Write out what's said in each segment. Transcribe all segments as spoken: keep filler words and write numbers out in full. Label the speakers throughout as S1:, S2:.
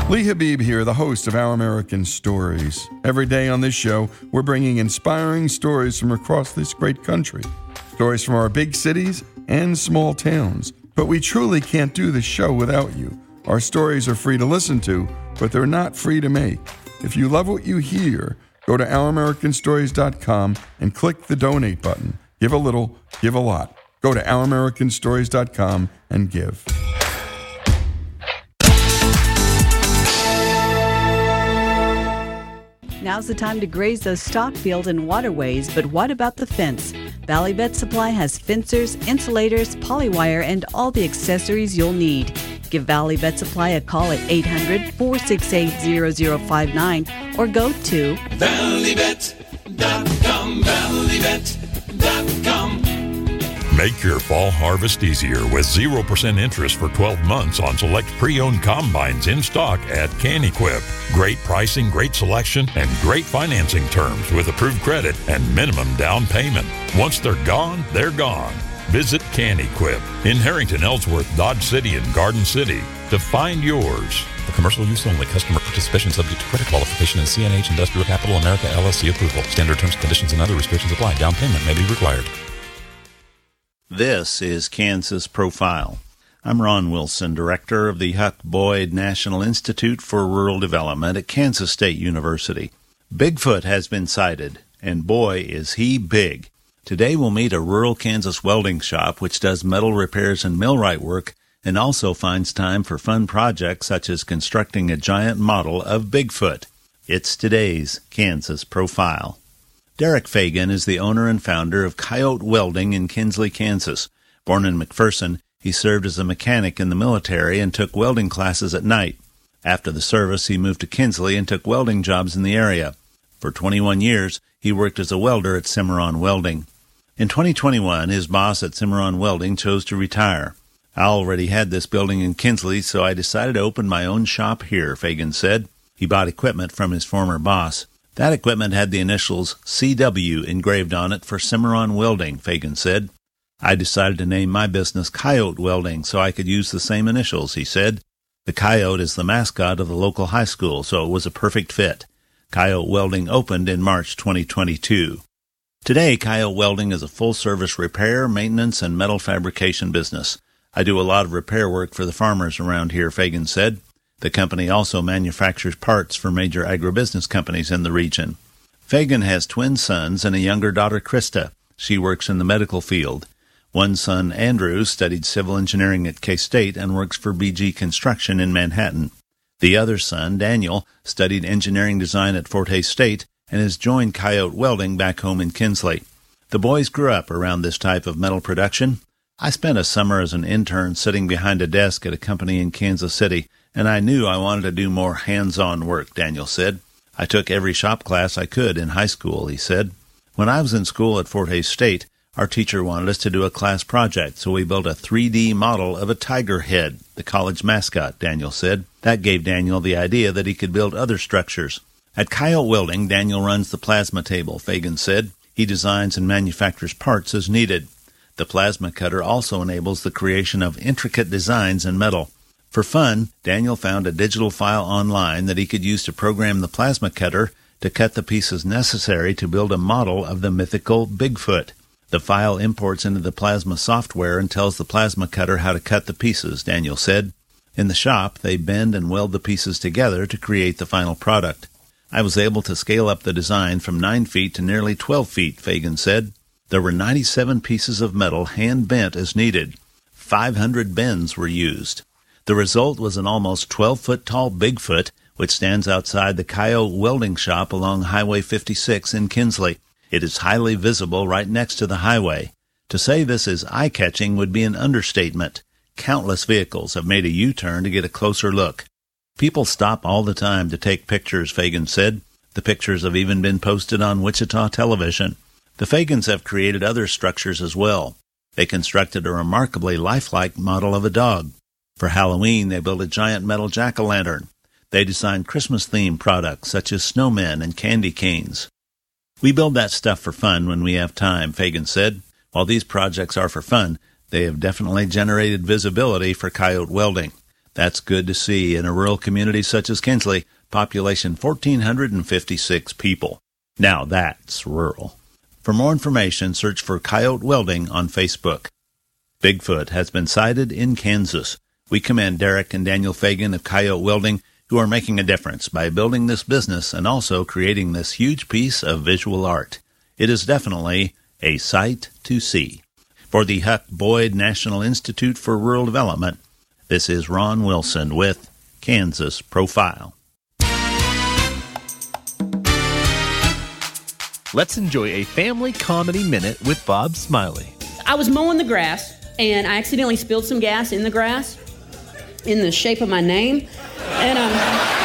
S1: Lee Habib here, the host of Our American Stories. Every day on this show, we're bringing inspiring stories from across this great country. Stories from our big cities and small towns. But we truly can't do this show without you. Our stories are free to listen to, but they're not free to make. If you love what you hear, go to our american stories dot com and click the donate button. Give a little, give a lot. Go to our american stories dot com and give.
S2: Now's the time to graze those stock fields and waterways, but what about the fence? Valley Vet Supply has fencers, insulators, polywire, and all the accessories you'll need. Give Valley Vet Supply a call at eight hundred, four six eight, zero zero five nine or go to
S3: valley vet dot com, valley vet dot com.
S4: Make your fall harvest easier with zero percent interest for twelve months on select pre-owned combines in stock at CanEquip. Great pricing, great selection, and great financing terms with approved credit and minimum down payment. Once they're gone, they're gone. Visit CanEquip in Harrington, Ellsworth, Dodge City, and Garden City to find yours.
S5: For commercial use only. Customer participation subject to credit qualification and C N H Industrial Capital America L L C approval. Standard terms, conditions, and other restrictions apply. Down payment may be required.
S6: This is Kansas Profile. I'm Ron Wilson, director of the Huck Boyd National Institute for Rural Development at Kansas State University. Bigfoot has been sighted, and boy, is he big. Today we'll meet a rural Kansas welding shop which does metal repairs and millwright work and also finds time for fun projects such as constructing a giant model of Bigfoot. It's today's Kansas Profile. Derek Fagan is the owner and founder of Coyote Welding in Kinsley, Kansas. Born in McPherson, he served as a mechanic in the military and took welding classes at night. After the service, he moved to Kinsley and took welding jobs in the area. For twenty-one years, he worked as a welder at Cimarron Welding. In twenty twenty-one, his boss at Cimarron Welding chose to retire. I already had this building in Kinsley, so I decided to open my own shop here, Fagan said. He bought equipment from his former boss. That equipment had the initials C W engraved on it for Cimarron Welding, Fagan said. I decided to name my business Coyote Welding so I could use the same initials, he said. The coyote is the mascot of the local high school, so it was a perfect fit. Coyote Welding opened in March twenty twenty-two. Today, Coyote Welding is a full-service repair, maintenance, and metal fabrication business. I do a lot of repair work for the farmers around here, Fagan said. The company also manufactures parts for major agribusiness companies in the region. Fagan has twin sons and a younger daughter, Krista. She works in the medical field. One son, Andrew, studied civil engineering at K-State and works for B G Construction in Manhattan. The other son, Daniel, studied engineering design at Fort Hays State and has joined Coyote Welding back home in Kinsley. The boys grew up around this type of metal production. I spent a summer as an intern sitting behind a desk at a company in Kansas City, and I knew I wanted to do more hands-on work, Daniel said. I took every shop class I could in high school, he said. When I was in school at Fort Hays State, our teacher wanted us to do a class project, so we built a three D model of a tiger head, the college mascot, Daniel said. That gave Daniel the idea that he could build other structures. At Coyote Welding, Daniel runs the plasma table, Fagan said. He designs and manufactures parts as needed. The plasma cutter also enables the creation of intricate designs in metal. For fun, Daniel found a digital file online that he could use to program the plasma cutter to cut the pieces necessary to build a model of the mythical Bigfoot. The file imports into the plasma software and tells the plasma cutter how to cut the pieces, Daniel said. In the shop, they bend and weld the pieces together to create the final product. I was able to scale up the design from nine feet to nearly twelve feet, Fagan said. There were ninety-seven pieces of metal hand-bent as needed. five hundred bends were used. The result was an almost twelve-foot-tall Bigfoot, which stands outside the Coyote Welding Shop along Highway fifty-six in Kinsley. It is highly visible right next to the highway. To say this is eye-catching would be an understatement. Countless vehicles have made a U-turn to get a closer look. People stop all the time to take pictures, Fagan said. The pictures have even been posted on Wichita television. The Fagans have created other structures as well. They constructed a remarkably lifelike model of a dog. For Halloween, they built a giant metal jack-o'-lantern. They designed Christmas-themed products such as snowmen and candy canes. We build that stuff for fun when we have time, Fagan said. While these projects are for fun, they have definitely generated visibility for Coyote Welding. That's good to see in a rural community such as Kinsley, population one thousand four hundred fifty-six people. Now that's rural. For more information, search for Coyote Welding on Facebook. Bigfoot has been sighted in Kansas. We commend Derek and Daniel Fagan of Coyote Welding, who are making a difference by building this business and also creating this huge piece of visual art. It is definitely a sight to see. For the Huck Boyd National Institute for Rural Development, this is Ron Wilson with Kansas Profile.
S7: Let's enjoy a family comedy minute with Bob Smiley.
S8: I was mowing the grass, and I accidentally spilled some gas in the grass in the shape of my name. And, um,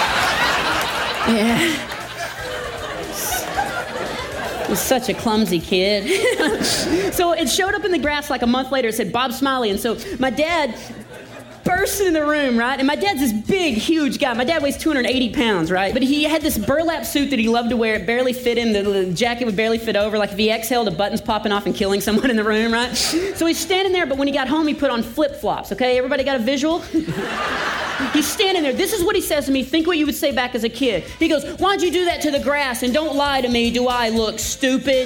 S8: yeah. I was such a clumsy kid. So it showed up in the grass like a month later. It said Bob Smiley. And so my dad burst in the room, right? And my dad's this big, huge guy. My dad weighs two hundred eighty pounds, right? But he had this burlap suit that he loved to wear. It barely fit him. The, the jacket would barely fit over. Like if he exhaled, the buttons popping off and killing someone in the room, right? So he's standing there, but when he got home, he put on flip-flops, okay? Everybody got a visual? He's standing there. This is what he says to me. Think what you would say back as a kid. He goes, why'd you do that to the grass? And don't lie to me. Do I look stupid?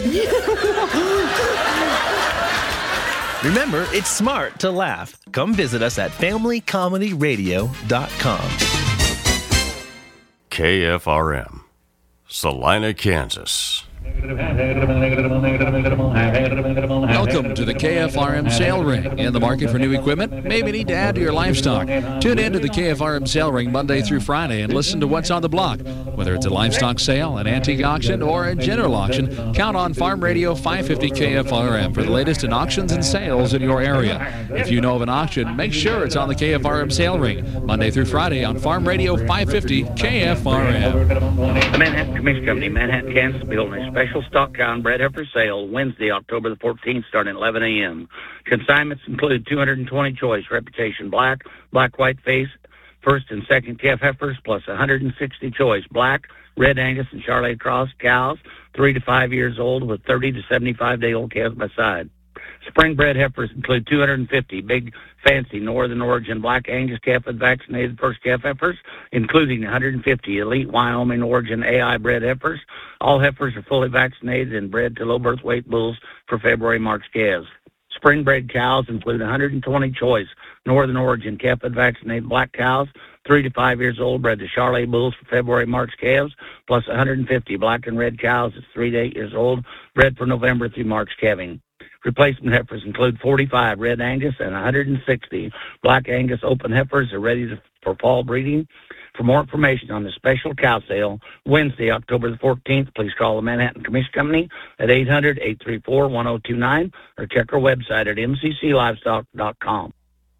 S7: Remember, it's smart to laugh. Come visit us at family comedy radio dot com.
S9: K F R M, Salina, Kansas.
S10: Welcome to the K F R M Sale Ring. In the market for new equipment? Maybe need to add to your livestock. Tune in to the K F R M Sale Ring Monday through Friday and listen to what's on the block. Whether it's a livestock sale, an antique auction, or a general auction, count on Farm Radio five fifty K F R M for the latest in auctions and sales in your area. If you know of an auction, make sure it's on the K F R M Sale Ring Monday through Friday on Farm Radio five fifty K F R M.
S11: The Manhattan Commission Company, Manhattan, Kansas, building a special stock cow and bred heifer sale Wednesday, October the fourteenth, starting at eleven a.m. Consignments include two hundred twenty choice Reputation Black, Black White Face, first and second calf heifers, plus one hundred sixty choice Black, Red Angus, and Charolais Cross cows, three to five years old with thirty to seventy-five day old calves by side. Spring bred heifers include two hundred fifty big, fancy Northern Origin Black Angus calf and vaccinated first calf heifers, including one hundred fifty elite Wyoming Origin A I bred heifers. All heifers are fully vaccinated and bred to low birth weight bulls for February-March calves. Spring bred cows include one hundred twenty choice Northern Origin calf and vaccinated black cows, three to five years old, bred to Charolais bulls for February-March calves, plus one hundred fifty black and red cows that's three to eight years old, bred for November through March calving. Replacement heifers include forty-five Red Angus and one hundred sixty Black Angus open heifers are ready to, for fall breeding. For more information on the special cow sale, Wednesday, October the fourteenth, please call the Manhattan Commission Company at eight hundred, eight three four, one oh two nine or check our website at m c c livestock dot com.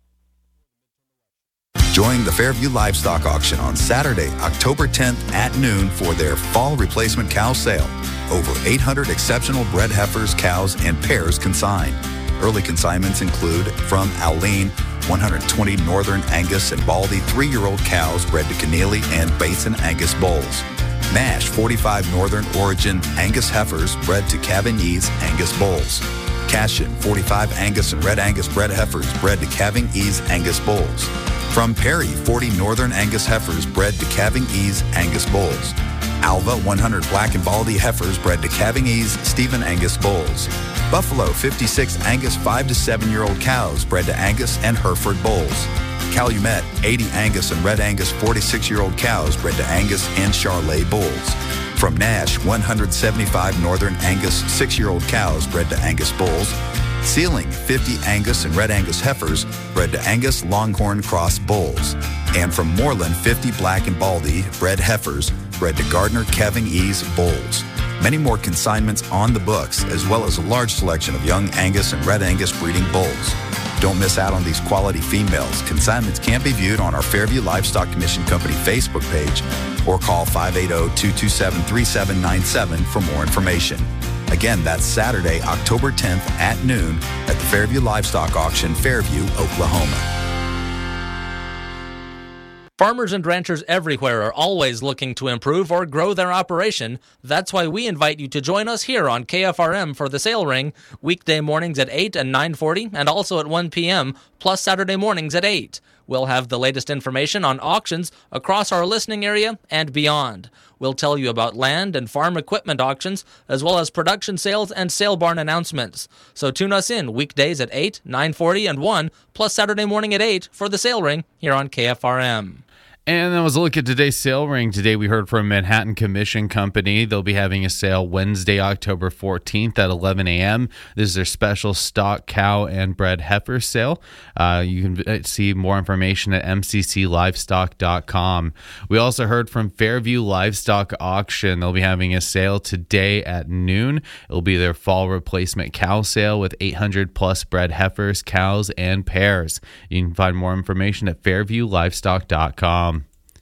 S12: Join the Fairview Livestock Auction on Saturday, October tenth at noon for their fall replacement cow sale. Over eight hundred exceptional bred heifers, cows, and pairs consigned. Early consignments include from Alene, one hundred twenty Northern Angus and Baldy three-year-old cows bred to Keneally and Basin Angus bulls. Nash, forty-five Northern Origin Angus heifers bred to Cavigny's Angus bulls. Cashin, forty-five Angus and Red Angus bred heifers bred to Cavigny's Angus bulls. From Perry, forty Northern Angus heifers bred to Cavigny's Angus bulls. Alva, one hundred Black and Baldy heifers bred to Cavigny's Stephen Angus bulls. Buffalo, fifty-six Angus five to seven year old cows bred to Angus and Hereford bulls. Calumet, eighty Angus and Red Angus forty-six year old cows bred to Angus and Charolais bulls. From Nash, one hundred seventy-five Northern Angus six year old cows bred to Angus bulls. Sealing, fifty Angus and Red Angus heifers bred to Angus Longhorn Cross bulls. And from Moreland, fifty Black and Baldy bred heifers bred to Gardner Cavigny's bulls. Many more consignments on the books, as well as a large selection of young Angus and Red Angus breeding bulls. Don't miss out on these quality females. Consignments can be viewed on our Fairview Livestock Commission Company Facebook page or call five eight zero, two two seven, three seven nine seven for more information. Again, that's Saturday, October tenth at noon at the Fairview Livestock Auction, Fairview, Oklahoma.
S13: Farmers and ranchers everywhere are always looking to improve or grow their operation. That's why we invite you to join us here on K F R M for the Sale Ring, weekday mornings at eight and nine forty, and also at one p.m., plus Saturday mornings at eight. We'll have the latest information on auctions across our listening area and beyond. We'll tell you about land and farm equipment auctions, as well as production sales and sale barn announcements. So tune us in weekdays at eight, nine forty, and one, plus Saturday morning at eight for the Sale Ring here on K F R M.
S14: And that was a look at today's sale ring. Today we heard from Manhattan Commission Company. They'll be having a sale Wednesday, October fourteenth at eleven a.m. This is their special stock cow and bred heifer sale. Uh, you can see more information at m c c livestock dot com. We also heard from Fairview Livestock Auction. They'll be having a sale today at noon. It'll be their fall replacement cow sale with eight hundred plus bred heifers, cows, and pairs. You can find more information at fairview livestock dot com.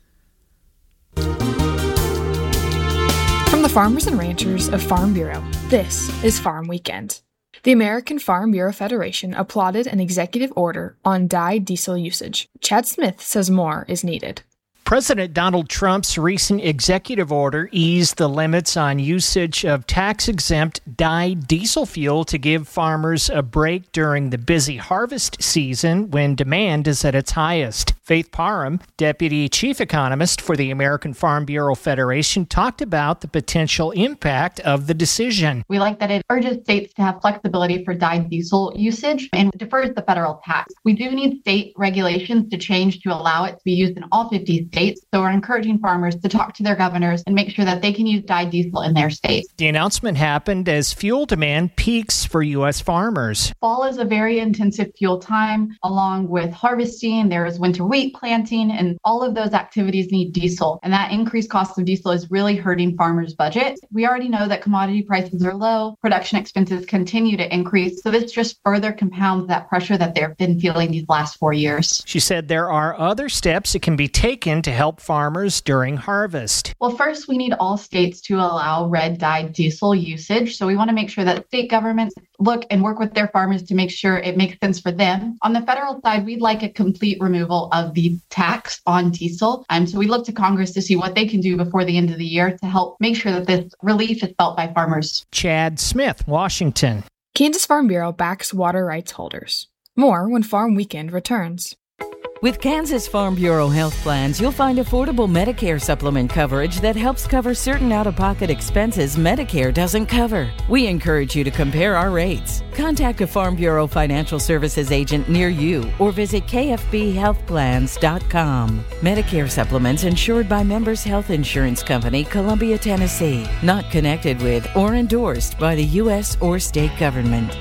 S15: From the farmers and ranchers of Farm Bureau, this is Farm Weekend. The American Farm Bureau Federation applauded an executive order on dyed diesel usage. Chad Smith says more is needed.
S16: President Donald Trump's recent executive order eased the limits on usage of tax-exempt dyed diesel fuel to give farmers a break during the busy harvest season when demand is at its highest. Faith Parham, Deputy Chief Economist for the American Farm Bureau Federation, talked about the potential impact of the decision.
S17: We like that it urges states to have flexibility for dyed diesel usage and defers the federal tax. We do need state regulations to change to allow it to be used in all fifty states, so we're encouraging farmers to talk to their governors and make sure that they can use dyed diesel in their state.
S16: The announcement happened as fuel demand peaks for U S farmers.
S17: Fall is a very intensive fuel time, along with harvesting. There is winter wheat planting, and all of those activities need diesel. And that increased cost of diesel is really hurting farmers' budgets. We already know that commodity prices are low, production expenses continue to increase, so this just further compounds that pressure that they've been feeling these last four years.
S16: She said there are other steps that can be taken to help farmers during harvest.
S17: Well, first, we need all states to allow red dyed diesel usage. So we want to make sure that state governments look and work with their farmers to make sure it makes sense for them. On the federal side, we'd like a complete removal of the tax on diesel. Um, so we look to Congress to see what they can do before the end of the year to help make sure that this relief is felt by farmers.
S16: Chad Smith, Washington.
S15: Kansas Farm Bureau backs water rights holders. More when Farm Weekend returns.
S18: With Kansas Farm Bureau health plans, you'll find affordable Medicare supplement coverage that helps cover certain out-of-pocket expenses Medicare doesn't cover. We encourage you to compare our rates. Contact a Farm Bureau Financial Services agent near you or visit k f b health plans dot com. Medicare supplements insured by Members Health Insurance Company, Columbia, Tennessee. Not connected with or endorsed by the U S or state government.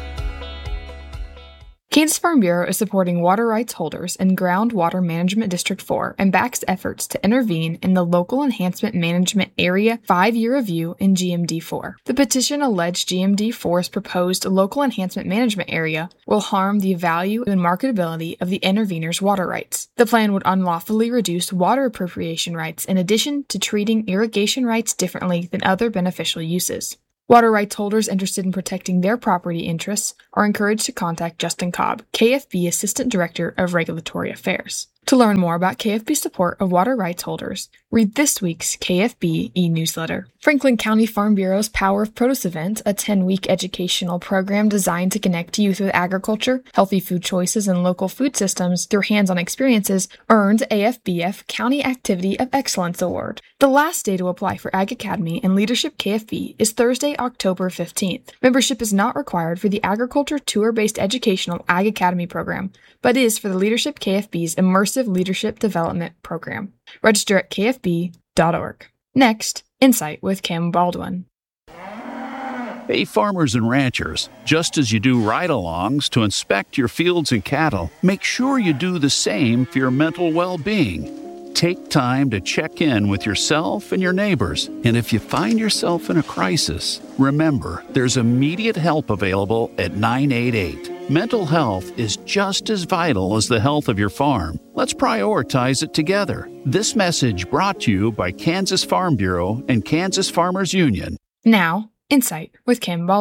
S15: Kansas Farm Bureau is supporting water rights holders in Groundwater Management District four and backs efforts to intervene in the Local Enhancement Management Area five-year review in G M D four. The petition alleged G M D four's proposed Local Enhancement Management Area will harm the value and marketability of the intervener's water rights. The plan would unlawfully reduce water appropriation rights in addition to treating irrigation rights differently than other beneficial uses. Water rights holders interested in protecting their property interests are encouraged to contact Justin Cobb, K F B Assistant Director of Regulatory Affairs. To learn more about K F B's support of water rights holders, read this week's K F B e-newsletter. Franklin County Farm Bureau's Power of Produce event, a ten-week educational program designed to connect youth with agriculture, healthy food choices, and local food systems through hands-on experiences, earned A F B F County Activity of Excellence Award. The last day to apply for Ag Academy and Leadership K F B is Thursday, October fifteenth. Membership is not required for the Agriculture Tour-based Educational Ag Academy program, but is for the Leadership K F B's Immersive Leadership Development Program. Register at k f b dot org. Next, Insight with Kim Baldwin.
S19: Hey farmers and ranchers, just as you do ride-alongs to inspect your fields and cattle, make sure you do the same for your mental well-being. Take time to check in with yourself and your neighbors. And if you find yourself in a crisis, remember, there's immediate help available at nine eight eight. Mental health is just as vital as the health of your farm. Let's prioritize it together. This message brought to you by Kansas Farm Bureau and Kansas Farmers Union.
S15: Now, Insight with Kim Baldwin.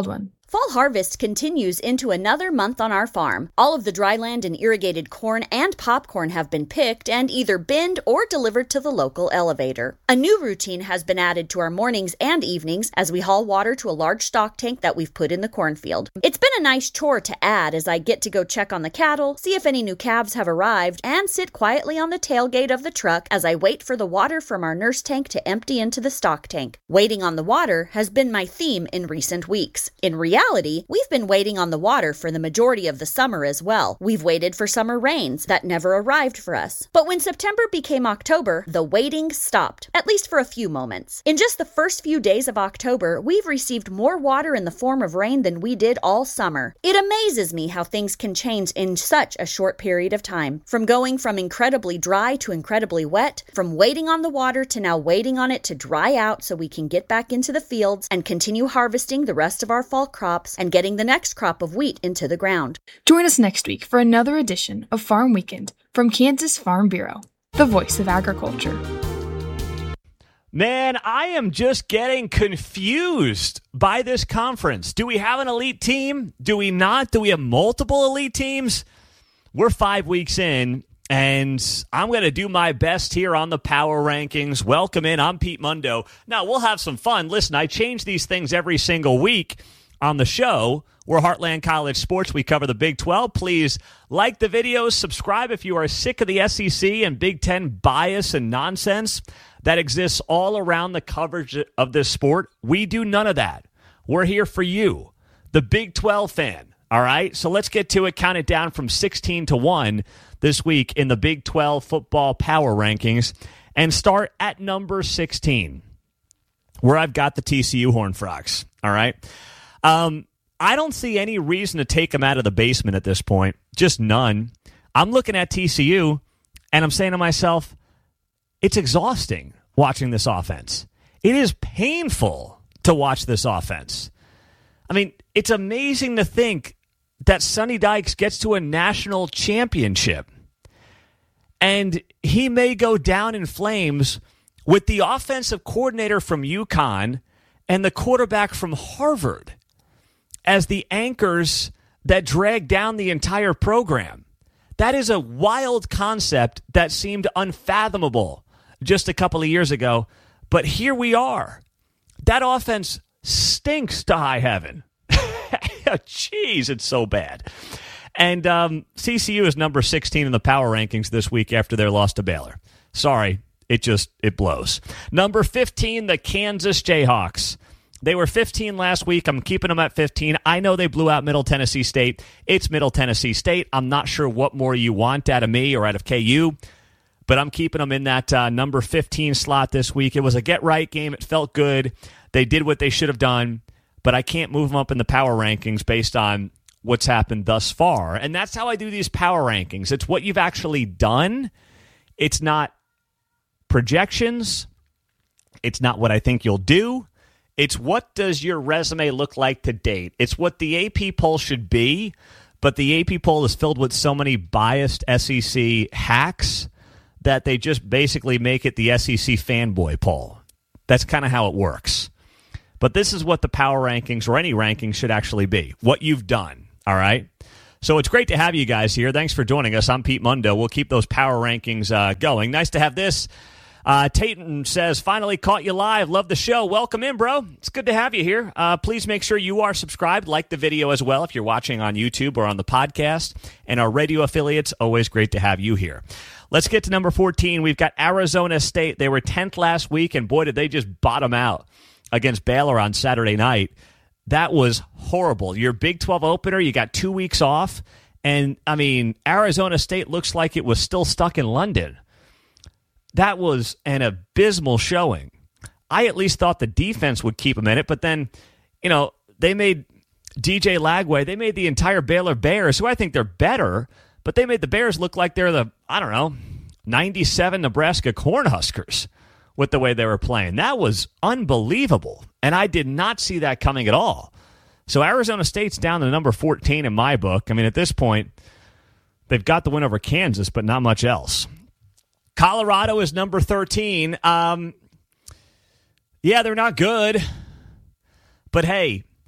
S20: Fall harvest continues into another month on our farm. All of the dry land and irrigated corn and popcorn have been picked and either binned or delivered to the local elevator. A new routine has been added to our mornings and evenings as we haul water to a large stock tank that we've put in the cornfield. It's been a nice chore to add as I get to go check on the cattle, see if any new calves have arrived, and sit quietly on the tailgate of the truck as I wait for the water from our nurse tank to empty into the stock tank. Waiting on the water has been my theme in recent weeks. In reality, we've been waiting on the water for the majority of the summer as well. We've waited for summer rains that never arrived for us. But when September became October, the waiting stopped, at least for a few moments. In just the first few days of October, we've received more water in the form of rain than we did all summer. It amazes me how things can change in such a short period of time. From going from incredibly dry to incredibly wet, from waiting on the water to now waiting on it to dry out so we can get back into the fields and continue harvesting the rest of our fall crops and getting the next crop of wheat into the ground.
S15: Join us next week for another edition of Farm Weekend from Kansas Farm Bureau, the voice of agriculture.
S21: Man, I am just getting confused by this conference. Do we have an elite team? Do we not? Do we have multiple elite teams? We're five weeks in, and I'm going to do my best here on the power rankings. Welcome in. I'm Pete Mundo. Now, we'll have some fun. Listen, I change these things every single week on the show. We're Heartland College Sports. We cover the Big twelve. Please like the videos. Subscribe if you are sick of the S E C and Big Ten bias and nonsense that exists all around the coverage of this sport. We do none of that. We're here for you, the Big twelve fan. All right? So let's get to it. Count it down from sixteen to one this week in the Big twelve football power rankings. And start at number sixteen, where I've got the T C U Horned Frogs. All right? Um, I don't see any reason to take them out of the basement at this point. Just none. I'm looking at T C U, and I'm saying to myself, it's exhausting watching this offense. It is painful to watch this offense. I mean, it's amazing to think that Sonny Dykes gets to a national championship, and he may go down in flames with the offensive coordinator from UConn and the quarterback from Harvard as the anchors that drag down the entire program. That is a wild concept that seemed unfathomable just a couple of years ago, but here we are. That offense stinks to high heaven. Jeez, it's so bad. And um, C C U is number sixteen in the power rankings this week after their loss to Baylor. Sorry, it just, it blows. Number fifteen, the Kansas Jayhawks. They were fifteen last week. I'm keeping them at fifteen. I know they blew out Middle Tennessee State. It's Middle Tennessee State. I'm not sure what more you want out of me or out of K U, but I'm keeping them in that uh, number fifteen slot this week. It was a get-right game. It felt good. They did what they should have done, but I can't move them up in the power rankings based on what's happened thus far. And that's how I do these power rankings. It's what you've actually done. It's not projections. It's not what I think you'll do. It's what does your resume look like to date. It's what the A P poll should be, but the A P poll is filled with so many biased S E C hacks that they just basically make it the S E C fanboy poll. That's kind of how it works. But this is what the power rankings or any rankings should actually be, what you've done, all right? So it's great to have you guys here. Thanks for joining us. I'm Pete Mundo. We'll keep those power rankings uh, going. Nice to have this. Uh, Tayton says, finally caught you live. Love the show. Welcome in, bro. It's good to have you here. Uh, please make sure you are subscribed. Like the video as well if you're watching on YouTube or on the podcast. And our radio affiliates, always great to have you here. Let's get to number fourteen. We've got Arizona State. They were tenth last week, and boy, did they just bottom out against Baylor on Saturday night. That was horrible. Your Big twelve opener, you got two weeks off. And, I mean, Arizona State looks like it was still stuck in London. That was an abysmal showing. I at least thought the defense would keep them in it, but then, you know, they made D J Lagway, they made the entire Baylor Bears, who I think they're better, but they made the Bears look like they're the, I don't know, ninety-seven Nebraska Cornhuskers with the way they were playing. That was unbelievable, and I did not see that coming at all. So Arizona State's down to number fourteen in my book. I mean, at this point, they've got the win over Kansas, but not much else. Colorado is number thirteen. Um, yeah, they're not good. But hey,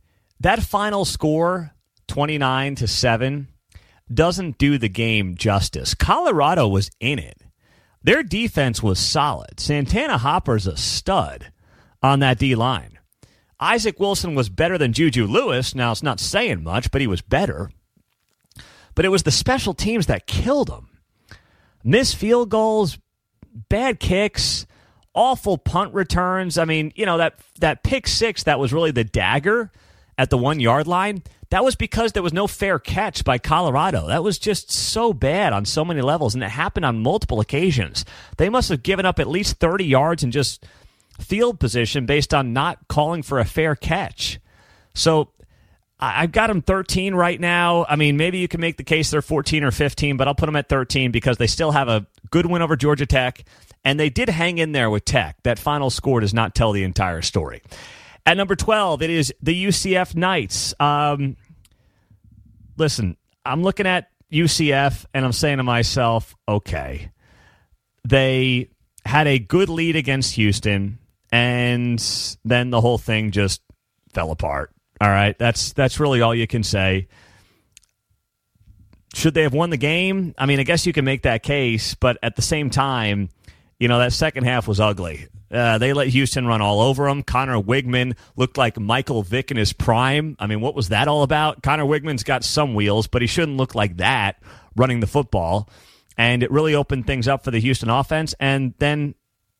S21: that final score, twenty-nine to seven, doesn't do the game justice. Colorado was in it. Their defense was solid. Santana Hopper's a stud on that D-line. Isaac Wilson was better than Juju Lewis. Now, it's not saying much, but he was better. But it was the special teams that killed him. Missed field goals, bad kicks, awful punt returns. I mean, you know, that that pick six that was really the dagger at the one-yard line, that was because there was no fair catch by Colorado. That was just so bad on so many levels, and it happened on multiple occasions. They must have given up at least thirty yards in just field position based on not calling for a fair catch. So I've got them thirteen right now. I mean, maybe you can make the case they're fourteen or fifteen, but I'll put them at thirteen because they still have a good win over Georgia Tech, and they did hang in there with Tech. That final score does not tell the entire story. At number twelve, it is the U C F Knights. Um, listen, I'm looking at U C F, and I'm saying to myself, okay, they had a good lead against Houston, and then the whole thing just fell apart. All right, that's that's really all you can say. Should they have won the game? I mean, I guess you can make that case, but at the same time, you know, that second half was ugly. Uh, they let Houston run all over them. Connor Wigman looked like Michael Vick in his prime. I mean, what was that all about? Connor Wigman's got some wheels, but he shouldn't look like that running the football. And it really opened things up for the Houston offense. And then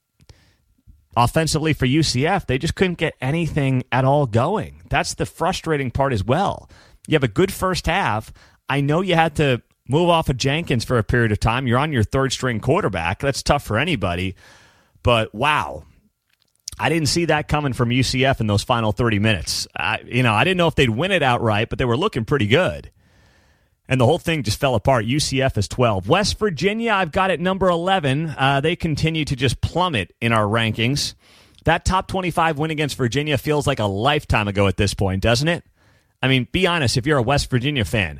S21: offensively for U C F, they just couldn't get anything at all going. That's the frustrating part as well. You have a good first half. I know you had to move off of Jenkins for a period of time. You're on your third-string quarterback. That's tough for anybody. But, wow, I didn't see that coming from U C F in those final thirty minutes. I, you know, I didn't know if they'd win it outright, but they were looking pretty good. And the whole thing just fell apart. U C F is twelve. West Virginia, I've got at number eleven. Uh, they continue to just plummet in our rankings. That top twenty-five win against Virginia feels like a lifetime ago at this point, doesn't it? I mean, be honest, if you're a West Virginia fan,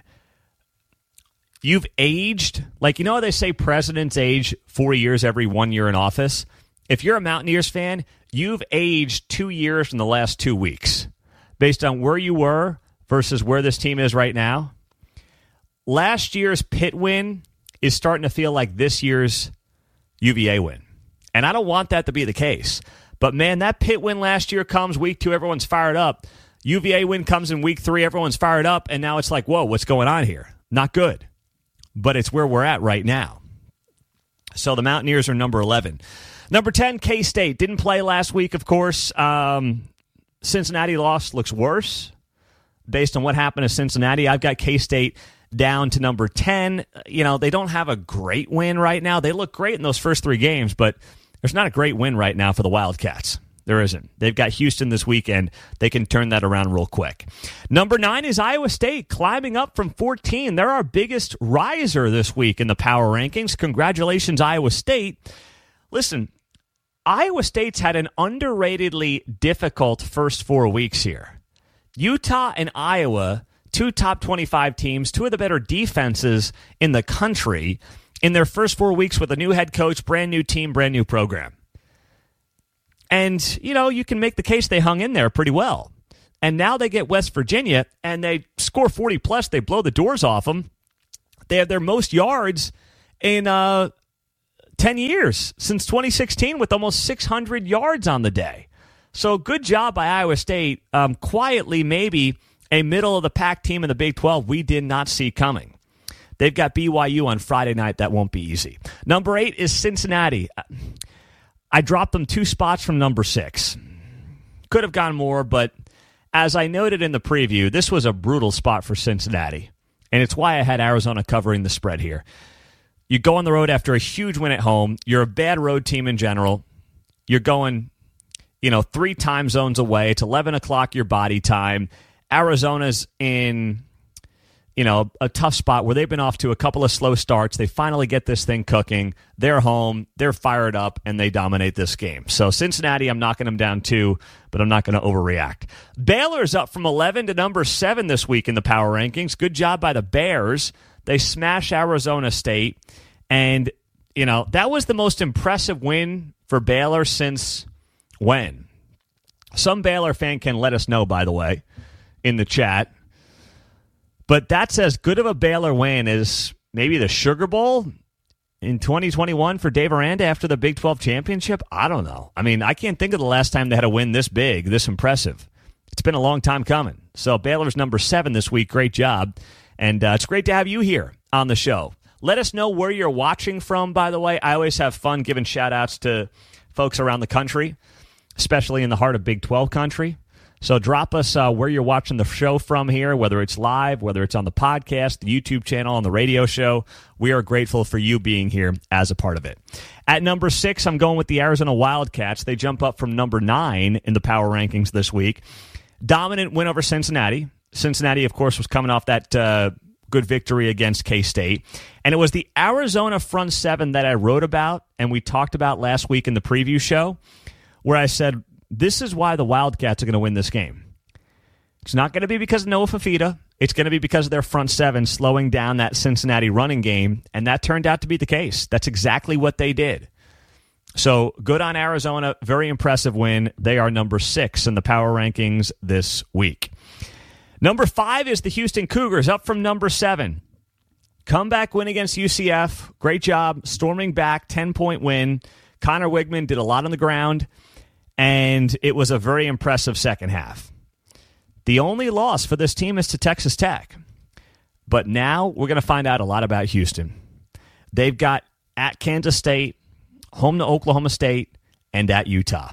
S21: you've aged. Like, you know how they say presidents age four years every one year in office? If you're a Mountaineers fan, you've aged two years in the last two weeks based on where you were versus where this team is right now. Last year's Pitt win is starting to feel like this year's U V A win. And I don't want that to be the case. But, man, that Pitt win last year comes week two, everyone's fired up. U V A win comes in week three, everyone's fired up. And now it's like, whoa, what's going on here? Not good. But it's where we're at right now. So the Mountaineers are number eleven. Number ten, K-State. Didn't play last week, of course. Um, Cincinnati loss looks worse based on what happened to Cincinnati. I've got K-State down to number ten. You know, they don't have a great win right now. They look great in those first three games, but there's not a great win right now for the Wildcats. There isn't. They've got Houston this weekend. They can turn that around real quick. Number nine is Iowa State, climbing up from fourteen. They're our biggest riser this week in the power rankings. Congratulations, Iowa State. Listen, Iowa State's had an underratedly difficult first four weeks here. Utah and Iowa, two top twenty-five teams, two of the better defenses in the country in their first four weeks with a new head coach, brand new team, brand new program. And, you know, you can make the case they hung in there pretty well. And now they get West Virginia, and they score forty plus. They blow the doors off them. They have their most yards in uh, ten years, since twenty sixteen, with almost six hundred yards on the day. So good job by Iowa State. Um, quietly, maybe a middle-of-the-pack team in the Big twelve we did not see coming. They've got B Y U on Friday night. That won't be easy. Number eight is Cincinnati. I dropped them two spots from number six. Could have gone more, but as I noted in the preview, this was a brutal spot for Cincinnati, and it's why I had Arizona covering the spread here. You go on the road after a huge win at home. You're a bad road team in general. You're going, you know, three time zones away. It's eleven o'clock your body time. Arizona's in, you know, a tough spot where they've been off to a couple of slow starts. They finally get this thing cooking. They're home. They're fired up, and they dominate this game. So Cincinnati, I'm knocking them down two, but I'm not going to overreact. Baylor's up from eleven to number seven this week in the power rankings. Good job by the Bears. They smash Arizona State, and, you know, that was the most impressive win for Baylor since when? Some Baylor fan can let us know, by the way. in the chat. But that's as good of a Baylor win as maybe the Sugar Bowl in twenty twenty-one for Dave Aranda after the Big twelve championship. I don't know. I mean, I can't think of the last time they had a win this big, this impressive. It's been a long time coming. So Baylor's number seven this week. Great job. And uh, it's great to have you here on the show. Let us know where you're watching from, by the way. I always have fun giving shout-outs to folks around the country, especially in the heart of Big twelve country. So drop us uh, where you're watching the show from here, whether it's live, whether it's on the podcast, the YouTube channel, on the radio show. We are grateful for you being here as a part of it. At number six, I'm going with the Arizona Wildcats. They jump up from number nine in the power rankings this week. Dominant win over Cincinnati. Cincinnati, of course, was coming off that uh, good victory against K-State. And it was the Arizona front seven that I wrote about and we talked about last week in the preview show, where I said, this is why the Wildcats are going to win this game. It's not going to be because of Noah Fafita. It's going to be because of their front seven slowing down that Cincinnati running game, and that turned out to be the case. That's exactly what they did. So good on Arizona. Very impressive win. They are number six in the power rankings this week. Number five is the Houston Cougars, up from number seven. Comeback win against U C F. Great job. Storming back, ten-point win. Connor Wigman did a lot on the ground. And it was a very impressive second half. The only loss for this team is to Texas Tech. But now we're going to find out a lot about Houston. They've got at Kansas State, home to Oklahoma State, and at Utah.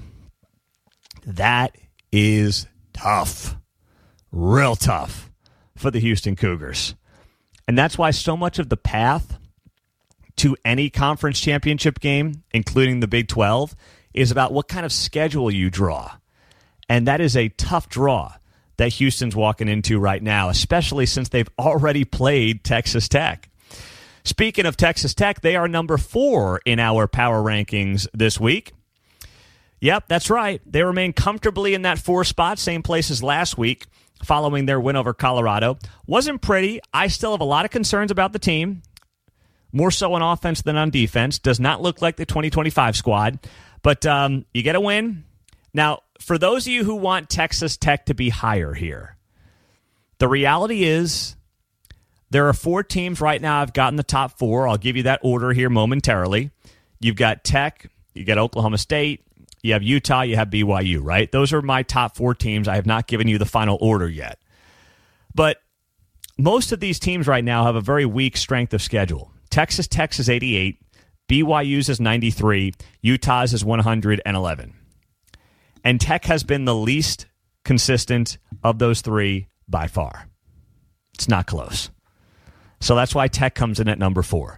S21: That is tough. Real tough for the Houston Cougars. And that's why so much of the path to any conference championship game, including the Big twelve, is about what kind of schedule you draw. And that is a tough draw that Houston's walking into right now, especially since they've already played Texas Tech. Speaking of Texas Tech, they are number four in our power rankings this week. Yep, that's right. They remain comfortably in that four spot, same place as last week, following their win over Colorado. Wasn't pretty. I still have a lot of concerns about the team, more so on offense than on defense. Does not look like the twenty twenty-five squad. But um, you get a win. Now, for those of you who want Texas Tech to be higher here, the reality is there are four teams right now I've gotten the top four. I'll give you that order here momentarily. You've got Tech, you got Oklahoma State, you have Utah, you have B Y U, right? Those are my top four teams. I have not given you the final order yet. But most of these teams right now have a very weak strength of schedule. Texas Tech's is eighty-eight. B Y U's is ninety-three, Utah's is one hundred eleven. And Tech has been the least consistent of those three by far. It's not close. So that's why Tech comes in at number four.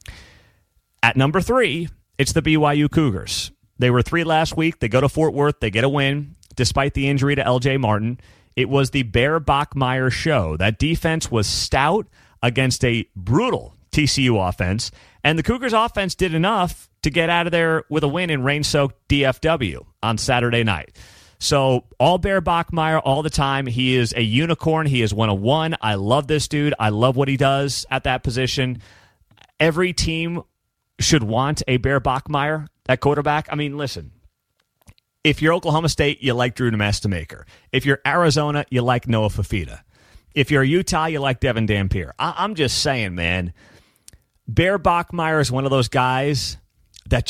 S21: At number three, it's the B Y U Cougars. They were three last week. They go to Fort Worth. They get a win despite the injury to L J Martin. It was the Bear Bachmeier show. That defense was stout against a brutal T C U offense. And the Cougars offense did enough to get out of there with a win in rain-soaked D F W on Saturday night. So all Bear Bachmeier all the time. He is a unicorn. He is one oh one. I love this dude. I love what he does at that position. Every team should want a Bear Bachmeier at quarterback. I mean, listen, if you're Oklahoma State, you like Drew Namaste-Maker. If you're Arizona, you like Noah Fafita. If you're Utah, you like Devin Dampier. I- I'm just saying, man, Bear Bachmeier is one of those guys that